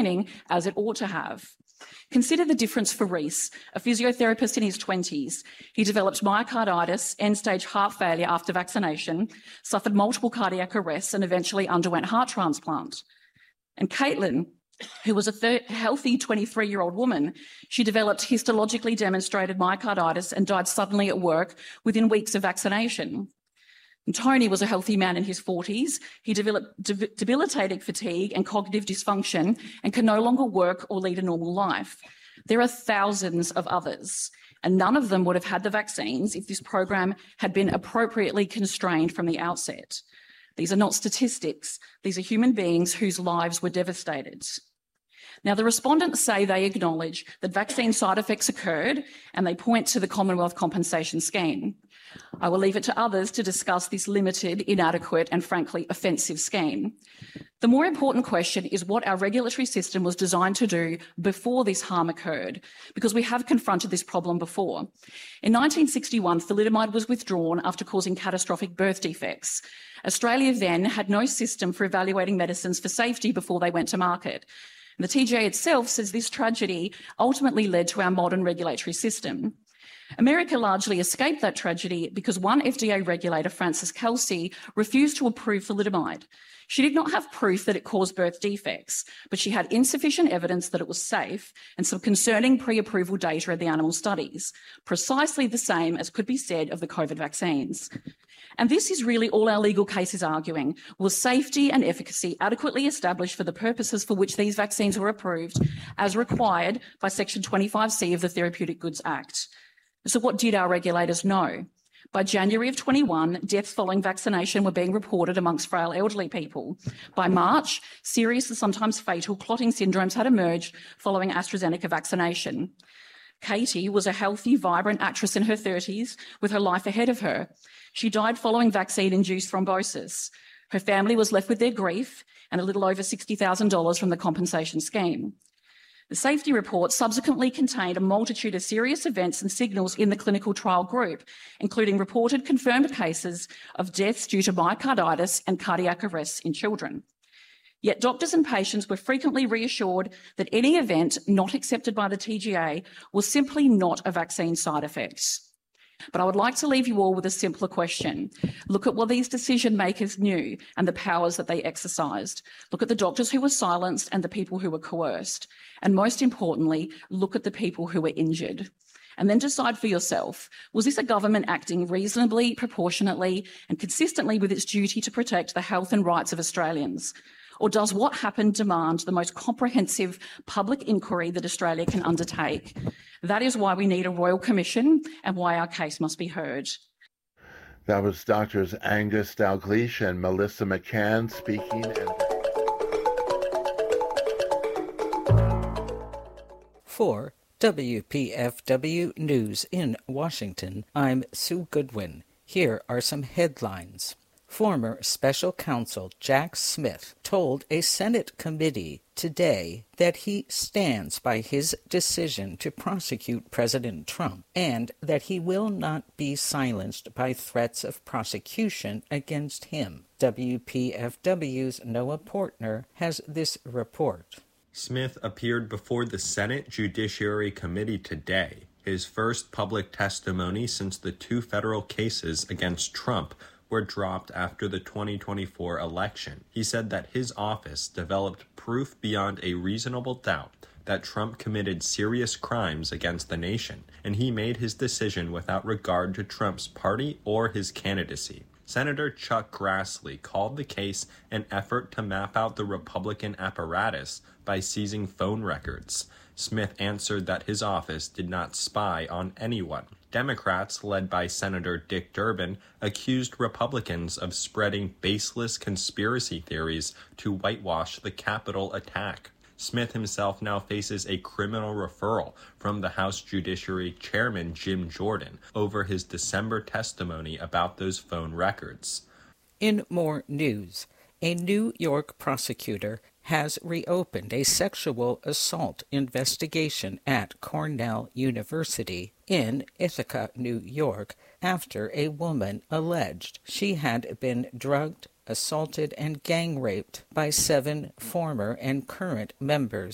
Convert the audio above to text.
training as it ought to have. Consider the difference for Reese, a physiotherapist in his 20s. He developed myocarditis, end-stage heart failure after vaccination, suffered multiple cardiac arrests, and eventually underwent heart transplant. And Caitlin, who was a healthy 23-year-old woman, she developed histologically demonstrated myocarditis and died suddenly at work within weeks of vaccination. And Tony was a healthy man in his 40s. He developed debilitating fatigue and cognitive dysfunction and can no longer work or lead a normal life. There are thousands of others, and none of them would have had the vaccines if this program had been appropriately constrained from the outset. These are not statistics. These are human beings whose lives were devastated. Now, the respondents say they acknowledge that vaccine side effects occurred, and they point to the Commonwealth Compensation Scheme. I will leave it to others to discuss this limited, inadequate, and frankly offensive scheme. The more important question is what our regulatory system was designed to do before this harm occurred, because we have confronted this problem before. In 1961, thalidomide was withdrawn after causing catastrophic birth defects. Australia then had no system for evaluating medicines for safety before they went to market. The TGA itself says this tragedy ultimately led to our modern regulatory system. America largely escaped that tragedy because one FDA regulator, Frances Kelsey, refused to approve thalidomide. She did not have proof that it caused birth defects, but she had insufficient evidence that it was safe and some concerning pre-approval data of the animal studies, precisely the same as could be said of the COVID vaccines. And this is really all our legal case is arguing. Was safety and efficacy adequately established for the purposes for which these vaccines were approved as required by Section 25C of the Therapeutic Goods Act? So what did our regulators know? By January of 21, deaths following vaccination were being reported amongst frail elderly people. By March, serious and sometimes fatal clotting syndromes had emerged following AstraZeneca vaccination. Katie was a healthy, vibrant actress in her 30s with her life ahead of her. She died following vaccine-induced thrombosis. Her family was left with their grief and a little over $60,000 from the compensation scheme. The safety report subsequently contained a multitude of serious events and signals in the clinical trial group, including reported confirmed cases of deaths due to myocarditis and cardiac arrests in children. Yet doctors and patients were frequently reassured that any event not accepted by the TGA was simply not a vaccine side effect. But I would like to leave you all with a simpler question. Look at what these decision makers knew and the powers that they exercised. Look at the doctors who were silenced and the people who were coerced. And most importantly, look at the people who were injured. And then decide for yourself, was this a government acting reasonably, proportionately, and consistently with its duty to protect the health and rights of Australians? Or does what happened demand the most comprehensive public inquiry that Australia can undertake? That is why we need a Royal Commission and why our case must be heard. That was Drs. Angus Dalgleish and Melissa McCann speaking. For WPFW News in Washington, I'm Sue Goodwin. Here are some headlines. Former Special Counsel Jack Smith told a Senate committee today that he stands by his decision to prosecute President Trump and that he will not be silenced by threats of prosecution against him. WPFW's Noah Portner has this report. Smith appeared before the Senate Judiciary Committee today, his first public testimony since the two federal cases against Trump were dropped after the 2024 election. He said that his office developed proof beyond a reasonable doubt that Trump committed serious crimes against the nation, and he made his decision without regard to Trump's party or his candidacy. Senator Chuck Grassley called the case an effort to map out the Republican apparatus by seizing phone records. Smith answered that his office did not spy on anyone. Democrats, led by Senator Dick Durbin, accused Republicans of spreading baseless conspiracy theories to whitewash the Capitol attack. Smith himself now faces a criminal referral from the House Judiciary Chairman Jim Jordan over his December testimony about those phone records. In more news, a New York prosecutor has reopened a sexual assault investigation at Cornell University in Ithaca, New York, after a woman alleged she had been drugged, assaulted, and gang raped by 7 former and current members